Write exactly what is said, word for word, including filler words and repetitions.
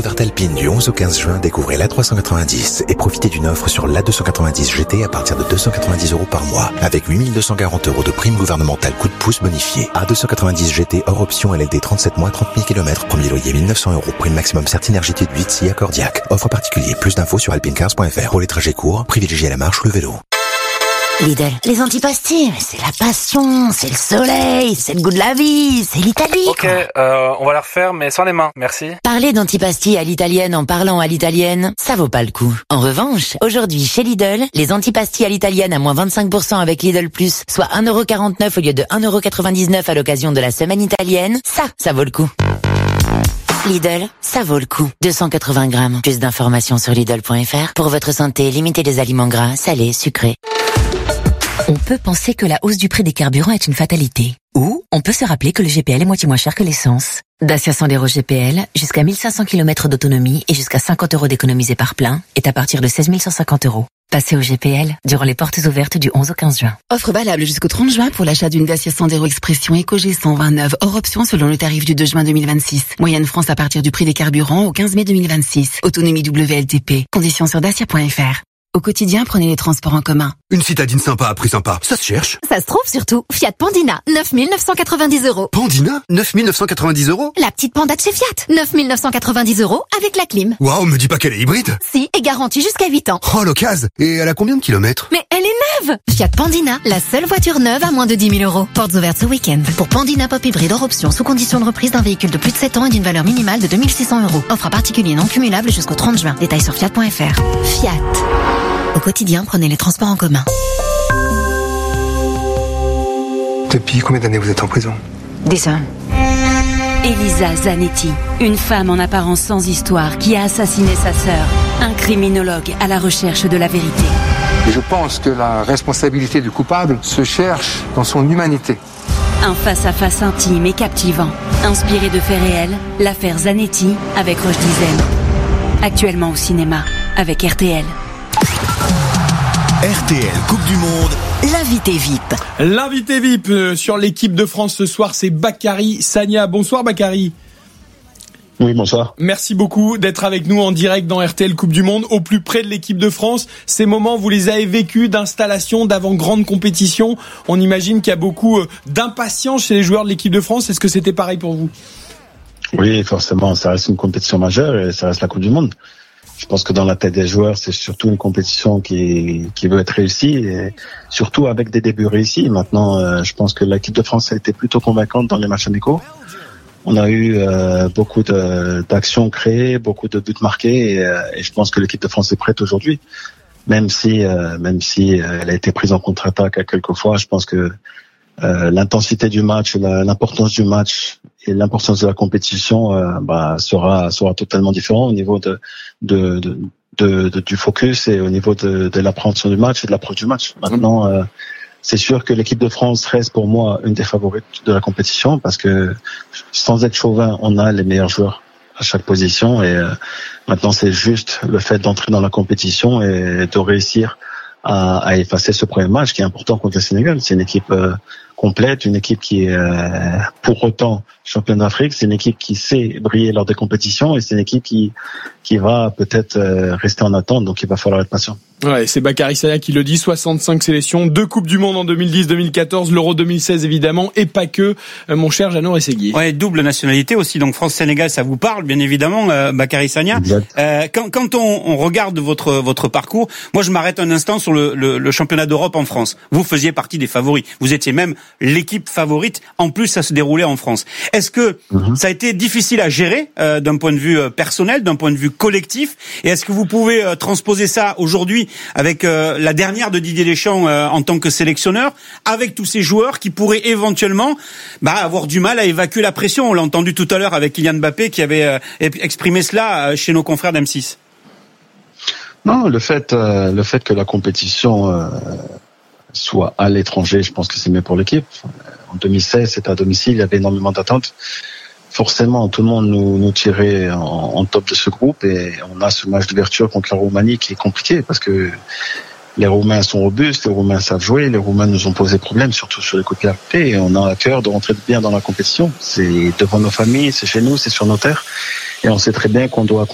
découverte alpine du onze au quinze juin, découvrez l'A trois cent quatre-vingt-dix et profitez d'une offre sur l'A deux cent quatre-vingt-dix G T à partir de deux cent quatre-vingt-dix euros par mois, avec huit mille deux cent quarante euros de prime gouvernementale coup de pouce bonifié. A deux cent quatre-vingt-dix G T hors option L L D trente-sept mois, trente mille kilomètres, premier loyer mille neuf cents euros, prime maximum Certinergie de huit si accordiaque. Offre particulier, plus d'infos sur alpinecars point f r. Pour les trajets courts, privilégiez la marche ou le vélo. Lidl, les antipastilles, c'est la passion, c'est le soleil, c'est le goût de la vie, c'est l'Italie. Ok, euh, on va la refaire, mais sans les mains, merci. Parler d'antipastilles à l'italienne en parlant à l'italienne, ça vaut pas le coup. En revanche, aujourd'hui chez Lidl, les antipastilles à l'italienne à moins vingt-cinq pour cent avec Lidl Plus, soit un euro quarante-neuf au lieu de un euro quatre-vingt-dix-neuf à l'occasion de la semaine italienne, ça, ça vaut le coup. Lidl, ça vaut le coup. deux cent quatre-vingts grammes. Plus d'informations sur Lidl point f r. Pour votre santé, limitez les aliments gras, salés, sucrés. On peut penser que la hausse du prix des carburants est une fatalité. Ou on peut se rappeler que le G P L est moitié moins cher que l'essence. Dacia Sandero G P L, jusqu'à mille cinq cents kilomètres d'autonomie et jusqu'à cinquante euros d'économisés par plein, est à partir de seize mille cent cinquante euros. Passez au G P L durant les portes ouvertes du onze au quinze juin. Offre valable jusqu'au trente juin pour l'achat d'une Dacia Sandero Expression Eco G cent vingt-neuf hors option selon le tarif du deux juin deux mille vingt-six. Moyenne France à partir du prix des carburants au quinze mai deux mille vingt-six. Autonomie W L T P. Conditions sur dacia point f r. Au quotidien, prenez les transports en commun. Une citadine sympa à prix sympa, ça se cherche. Ça se trouve surtout. Fiat Pandina, neuf mille neuf cent quatre-vingt-dix euros. Pandina, neuf mille neuf cent quatre-vingt-dix euros. La petite Panda de chez Fiat, neuf mille neuf cent quatre-vingt-dix euros avec la clim. Waouh, me dis pas qu'elle est hybride. Si, et garantie jusqu'à huit ans. Oh, l'occasion. Et elle a combien de kilomètres? Mais elle est neuve. Fiat Pandina, la seule voiture neuve à moins de dix mille euros. Portes ouvertes ce week-end. Pour Pandina Pop Hybride hors option, sous condition de reprise d'un véhicule de plus de sept ans et d'une valeur minimale de deux mille six cents euros. Offre à particulier non cumulable jusqu'au trente juin. Détails sur fiat point f r. Fiat. Au quotidien, prenez les transports en commun. Depuis combien d'années vous êtes en prison? Dix ans. Elisa Zanetti, une femme en apparence sans histoire qui a assassiné sa sœur. Un criminologue à la recherche de la vérité. Je pense que la responsabilité du coupable se cherche dans son humanité. Un face-à-face intime et captivant. Inspiré de faits réels, l'affaire Zanetti avec Roche Dizem. Actuellement au cinéma, avec R T L. R T L Coupe du Monde. L'invité V I P. L'invité V I P sur l'équipe de France ce soir, c'est Bakary Sagna. Bonsoir Bakary. Oui, bonsoir. Merci beaucoup d'être avec nous en direct dans R T L Coupe du Monde, au plus près de l'équipe de France. Ces moments, vous les avez vécus d'installation, d'avant-grande compétition. On imagine qu'il y a beaucoup d'impatience chez les joueurs de l'équipe de France. Est-ce que c'était pareil pour vous? Oui, forcément, ça reste une compétition majeure et ça reste la Coupe du Monde. Je pense que dans la tête des joueurs, c'est surtout une compétition qui qui veut être réussie et surtout avec des débuts réussis. Maintenant, euh, je pense que l'équipe de France a été plutôt convaincante dans les matchs amicaux. On a eu euh, beaucoup de, d'actions créées, beaucoup de buts marqués et, euh, et je pense que l'équipe de France est prête aujourd'hui. Même si euh, même si euh, elle a été prise en contre-attaque à quelques fois, je pense que euh, l'intensité du match, la, l'importance du match et l'importance de la compétition euh, bah, sera sera totalement différent au niveau de de, de, de, de du focus et au niveau de, de l'appréhension du match et de l'approche du match. Maintenant, euh, c'est sûr que l'équipe de France reste pour moi une des favorites de la compétition parce que sans être chauvin, on a les meilleurs joueurs à chaque position et euh, maintenant c'est juste le fait d'entrer dans la compétition et de réussir à, à effacer ce premier match qui est important contre le Sénégal. C'est une équipe euh, complète, une équipe qui est euh, pour autant championne d'Afrique, c'est une équipe qui sait briller lors des compétitions et c'est une équipe qui qui va peut-être euh, rester en attente, donc il va falloir être patient. Ouais, c'est Bakary Sagna qui le dit, soixante-cinq sélections, deux Coupes du Monde en deux mille dix, deux mille quatorze, l'Euro deux mille seize évidemment, et pas que, euh, mon cher Jeannot Rességui. Ouais, double nationalité aussi, donc France-Sénégal, ça vous parle, bien évidemment, euh, Bakary Sagna. Euh, quand, quand on, on regarde votre votre parcours, moi je m'arrête un instant sur le, le, le championnat d'Europe en France. Vous faisiez partie des favoris, vous étiez même l'équipe favorite, en plus ça se déroulait en France. Est-ce que mm-hmm. ça a été difficile à gérer euh, d'un point de vue euh, personnel, d'un point de vue collectif, et est-ce que vous pouvez euh, transposer ça aujourd'hui avec euh, la dernière de Didier Deschamps euh, en tant que sélectionneur, avec tous ces joueurs qui pourraient éventuellement bah, avoir du mal à évacuer la pression? On l'a entendu tout à l'heure avec Kylian Mbappé qui avait euh, exprimé cela euh, chez nos confrères d'M six. Non, le fait, euh, le fait que la compétition euh, soit à l'étranger, je pense que c'est mieux pour l'équipe. En deux mille seize, c'était à domicile, il y avait énormément d'attentes. Forcément, tout le monde nous, nous tirait en, en top de ce groupe et on a ce match d'ouverture contre la Roumanie qui est compliqué parce que les Roumains sont robustes, les Roumains savent jouer, les Roumains nous ont posé problème, surtout sur les coups de pied et on a à cœur de rentrer bien dans la compétition. C'est devant nos familles, c'est chez nous, c'est sur nos terres et on sait très bien qu'on doit